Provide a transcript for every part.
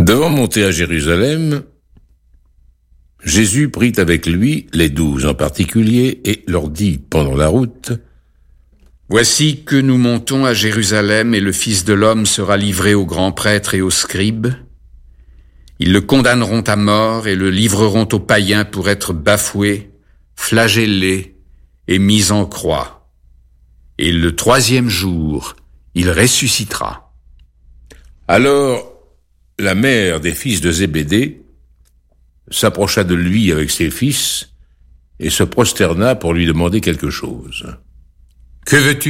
Devant monter à Jérusalem, Jésus prit avec lui les 12 en particulier et leur dit pendant la route: Voici que nous montons à Jérusalem et le Fils de l'homme sera livré aux grands prêtres et aux scribes. Ils le condamneront à mort et le livreront aux païens pour être bafoué, flagellé et mis en croix. Et le 3e jour, il ressuscitera. Alors, la mère des fils de Zébédée s'approcha de lui avec ses fils et se prosterna pour lui demander quelque chose. « Que veux-tu »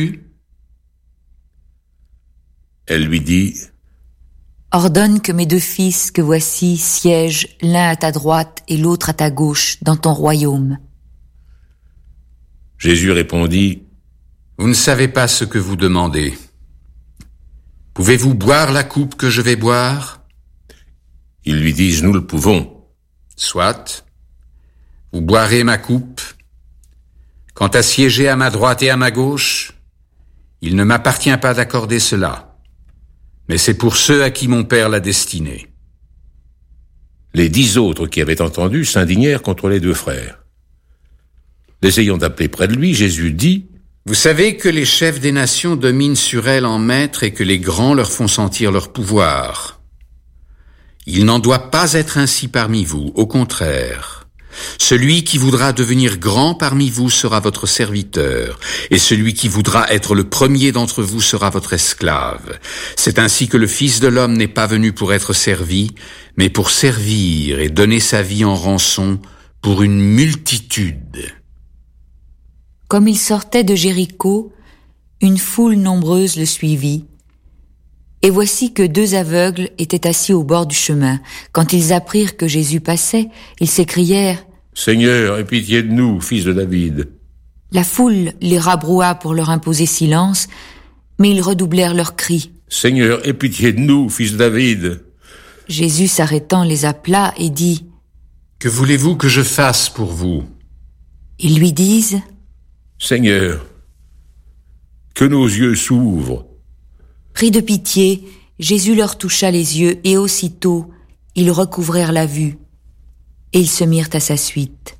Elle lui dit: « Ordonne que mes 2 fils que voici siègent l'un à ta droite et l'autre à ta gauche dans ton royaume. » Jésus répondit: « Vous ne savez pas ce que vous demandez. Pouvez-vous boire la coupe que je vais boire » Ils lui disent: « Nous le pouvons. » Soit, vous boirez ma coupe. Quant à siéger à ma droite et à ma gauche, il ne m'appartient pas d'accorder cela, mais c'est pour ceux à qui mon Père l'a destiné. Les 10 autres qui avaient entendu s'indignèrent contre les 2 frères. Les ayant appelés près de lui, Jésus dit: « Vous savez que les chefs des nations dominent sur elles en maîtres et que les grands leur font sentir leur pouvoir. Il n'en doit pas être ainsi parmi vous, au contraire. Celui qui voudra devenir grand parmi vous sera votre serviteur, et celui qui voudra être le premier d'entre vous sera votre esclave. C'est ainsi que le Fils de l'homme n'est pas venu pour être servi, mais pour servir et donner sa vie en rançon pour une multitude. » Comme il sortait de Jéricho, une foule nombreuse le suivit. Et voici que 2 aveugles étaient assis au bord du chemin. Quand ils apprirent que Jésus passait, ils s'écrièrent: « Seigneur, aie pitié de nous, fils de David. » La foule les rabroua pour leur imposer silence, mais ils redoublèrent leurs cris. « Seigneur, aie pitié de nous, fils de David. » Jésus s'arrêtant les appela et dit: « Que voulez-vous que je fasse pour vous » Ils lui disent: « Seigneur, que nos yeux s'ouvrent. » Pris de pitié, Jésus leur toucha les yeux et aussitôt, ils recouvrèrent la vue et ils se mirent à sa suite.